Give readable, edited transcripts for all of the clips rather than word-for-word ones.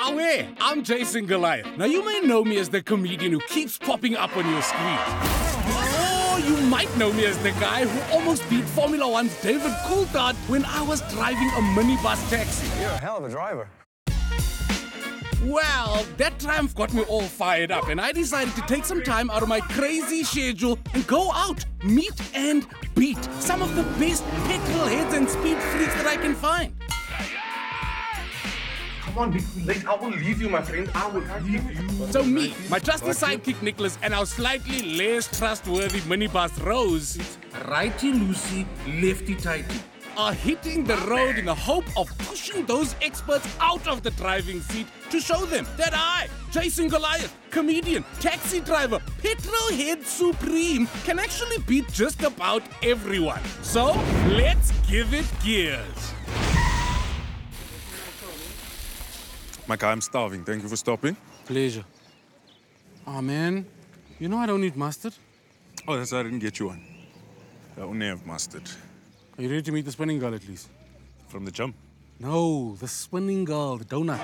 Away, I'm Jason Goliath. Now you may know me as the comedian who keeps popping up on your screen. Or you might know me as the guy who almost beat Formula One's David Coulthard when I was driving a minibus taxi. You're a hell of a driver. Well, that triumph got me all fired up and I decided to take some time out of my crazy schedule and go out, meet and beat some of the best petrol heads and speed freaks that I can find. Come on, be late. I will leave you, my friend. I will leave you. So me, my trusty sidekick Nicholas, and our slightly less trustworthy minibus Rose, Righty-loosey, lefty-tighty. are hitting the road in the hope of pushing those experts out of the driving seat to show them that I, Jason Goliath, comedian, taxi driver, petrol head supreme, can actually beat just about everyone. So, let's give it gears. My guy, I'm starving. Thank you for stopping. Pleasure. Oh man, you know I don't eat mustard. Oh, that's why I didn't get you one. I only have mustard. Are you ready to meet the spinning girl at least? From the gym. No, the spinning girl, the donuts.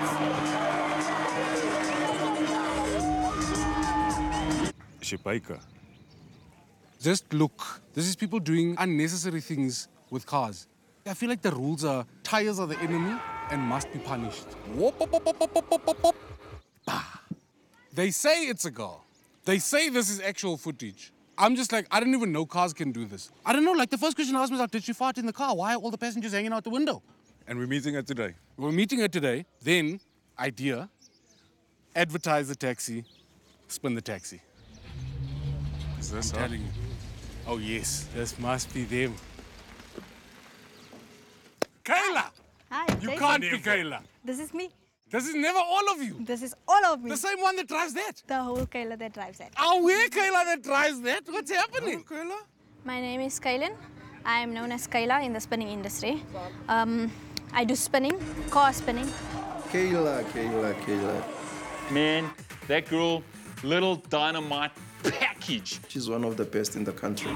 Is she baker? Just look. This is people doing unnecessary things with cars. I feel like the rules are tires are the enemy and must be punished. Whoop, whoop, whoop, whoop, whoop, whoop, whoop, whoop. Bah. They say it's a girl. They say this is actual footage. I'm just like, I don't even know cars can do this. I don't know, like the first question I asked me was, did she fart in the car? Why are all the passengers hanging out the window? And we're meeting her today. We're meeting her today. Then, idea, advertise the taxi, spin the taxi. Is this I'm her? telling you. Oh yes, this must be them. Kayla! Hi, You Jason. can't be Kayla. This is me. This is never all of you. This is all of me. The same one that drives that. The whole Kayla that drives that. Oh, where Kayla that drives that? What's happening? Kayla? My name is Kaylin. I am known as Kayla in the spinning industry. I do spinning, car spinning. Kayla. Man, that girl, little dynamite package. She's one of the best in the country.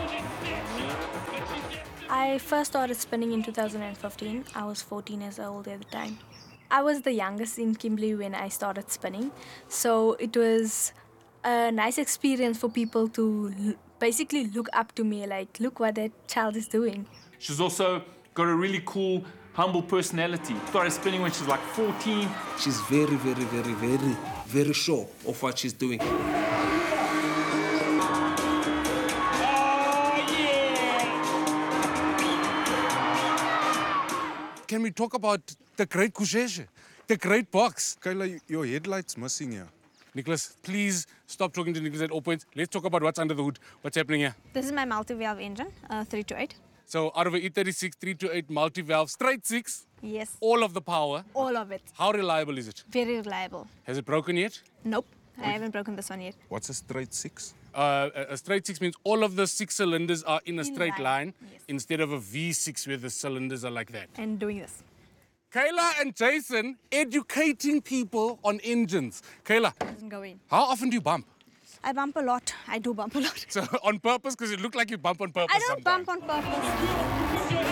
I first started spinning in 2015. I was 14 years old at the time. I was the youngest in Kimberley when I started spinning. So it was a nice experience for people to basically look up to me, like, look what that child is doing. She's also got a really cool, humble personality. Started spinning when she was like 14. She's very sure of what she's doing. Can we talk about the great Kusheshe? The great box? Kayla, your headlight's missing here. Nicholas, please stop talking to Nicholas at all points. Let's talk about what's under the hood. What's happening here? This is my multi-valve engine, 328. So out of a E36 328 multi-valve, straight six, Yes, all of the power. all of it. How reliable is it? Very reliable. Has it broken yet? Nope, I haven't broken this one yet. What's a straight six? A straight six means all of the 6 cylinders are in a straight line yes. instead of a V6 where the cylinders are like that. And doing this. Kayla and Jason educating people on engines. Kayla, Doesn't go in. how often do you bump? I bump a lot. I do bump a lot. So on purpose, because it looked like you bump on purpose I don't sometimes. bump on purpose.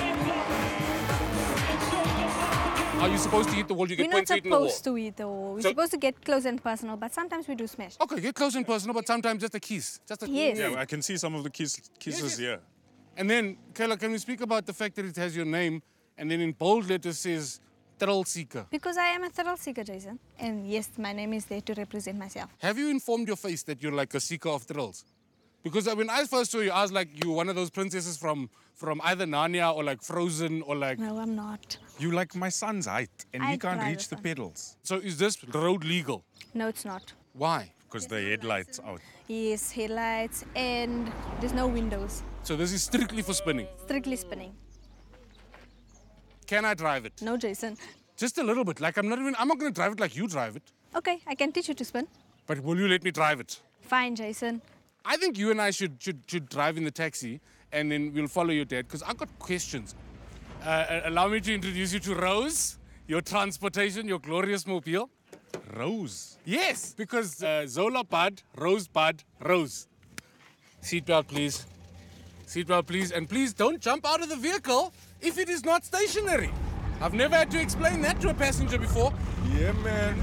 Are you supposed to hit the wall? You We're get not points in the wall. supposed to eat the wall. We're So- supposed to get close and personal, but sometimes we do smash. Okay, get close and personal, but sometimes just a kiss. Just a Yes. Yeah, I can see some of the kisses Yes. here. And then, Kayla, can we speak about the fact that it has your name and then in bold letters says Thrill Seeker? Because I am a thrill seeker, Jason. And yes, my name is there to represent myself. Have you informed your face that you're like a seeker of thrills? Because when I first saw you, I was like, you're one of those princesses from either Narnia or like Frozen or like... No, I'm not. You like my son's height, and I he can't drive reach a the son. pedals. So is this road legal? No, it's not. Why? Because the headlight's out. Yes, headlights and there's no windows. So this is strictly for spinning. Strictly spinning. Can I drive it? No, Jason. Just a little bit. Like I'm not going to drive it like you drive it. Okay, I can teach you to spin. But will you let me drive it? Fine, Jason. I think you and I should drive in the taxi and then we'll follow your dad because I've got questions. Allow me to introduce you to Rose, your transportation, your glorious mobile. Rose. Yes, because Zola Bud, Rose Bud, Rose. Seatbelt, please. Seatbelt, please. And please don't jump out of the vehicle if it is not stationary. I've never had to explain that to a passenger before. Yeah, man.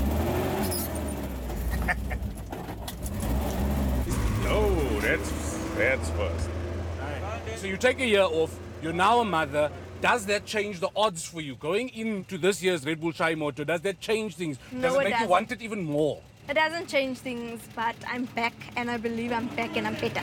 No, that's first. So you take a year off, you're now a mother. Does that change the odds for you? Going into this year's Red Bull Chai Moto, does that change things? No, does it it make you doesn't. want it even more? It doesn't change things, but I'm back and I believe I'm back and I'm better.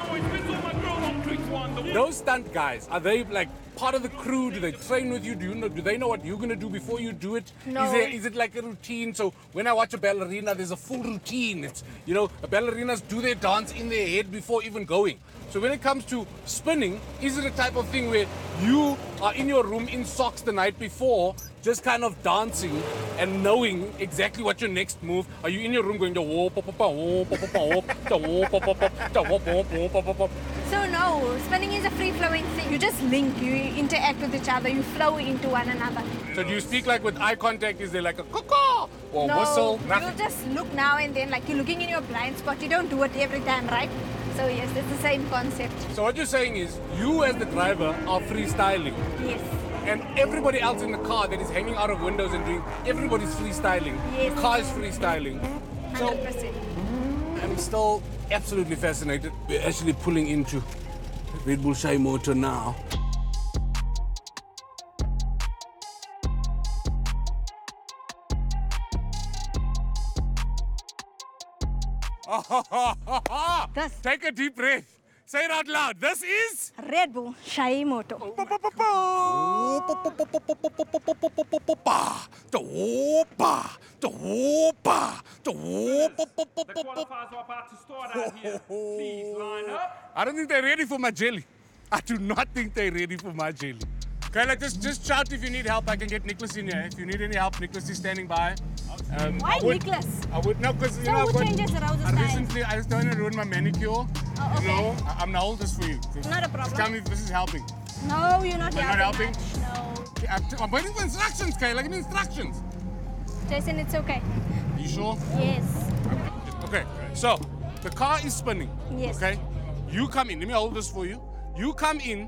Those stunt guys, are they like part of the crew? Do they train with you? Do they know what you're gonna do before you do it? No. Is it like a routine? So when I watch a ballerina, there's a full routine. It's, you know, ballerinas do their dance in their head before even going. So when it comes to spinning, is it a type of thing where you are in your room in socks the night before, just kind of dancing and knowing exactly what your next move? Are you in your room going to whoop, pop, pop, whoop, pop, pop, whoop, to whoop, pop, pop, pop, to whoop, whoop, whoop, pop, pop, pop? So no, spinning is a free-flowing thing. You just link, you interact with each other, you flow into one another. So do you speak like with eye contact? Is there like a caw or No, whistle? you Nothing. just look now and then, like you're looking in your blind spot. You don't do it every time, right? So yes, it's the same concept. So what you're saying is, you as the driver are freestyling, Yes. and everybody else in the car that is hanging out of windows and doing, everybody's freestyling. Yes. The car is freestyling. So 100%. I'm still absolutely fascinated. We're actually pulling into Red Bull Chai Moto now. This Take a deep breath. Say it out loud. This is Red Bull Chai Moto. I don't think they're ready for my jelly. I do not think they're ready for my jelly. Okay, like just shout if you need help. I can get Nicholas in here. If you need any help, Nicholas is standing by. Why I would- Nicholas? I would no, because you So know who I've got- changes around the I time? recently I just don't want to ruin my manicure. Oh, okay. You know, I'm gonna hold this for you. Not a problem. Tell me if this is helping. No, you're not You're helping. not helping? much, No. Okay, I'm waiting for instructions, Kay. Like, give me instructions. Jason, it's okay. Are you sure? Yes. Okay, so the car is spinning. Yes. Okay, you come in. Let me hold this for you. You come in